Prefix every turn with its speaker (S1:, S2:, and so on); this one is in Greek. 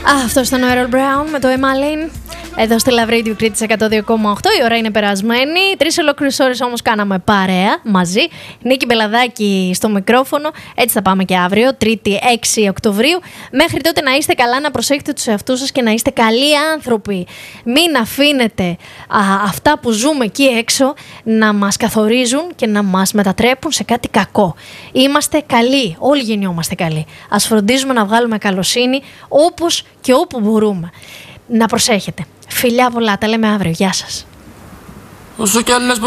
S1: Αυτό ήταν ο Errol Brown με το Emma Lane. Εδώ στη Love Radio Κρήτης 102,8. Η ώρα είναι περασμένη. 3 ολόκληρες ώρες όμως κάναμε παρέα μαζί. Νίκη Μπελαδάκη στο μικρόφωνο. Έτσι θα πάμε και αύριο, 3η 6 Οκτωβρίου. Μέχρι τότε να είστε καλά, να προσέχετε τους εαυτούς σας και να είστε καλοί άνθρωποι. Μην αφήνετε αυτά που ζούμε εκεί έξω να μας καθορίζουν και να μας μετατρέπουν σε κάτι κακό. Είμαστε καλοί. Όλοι γεννιόμαστε καλοί. Ας φροντίζουμε να βγάλουμε καλοσύνη όπως και όπου μπορούμε. Να προσέχετε. Φιλιά πολλά, τα λέμε αύριο. Γεια σας.
S2: Όσο κι αν λες